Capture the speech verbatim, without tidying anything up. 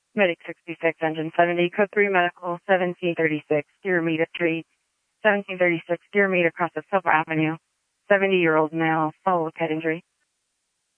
Medic sixty-six, engine seventy, code three medical, seventeen thirty-six, steer me to tree, seventeen thirty-six, steer me across the Silver Avenue, seventy-year-old male, follow with head injury.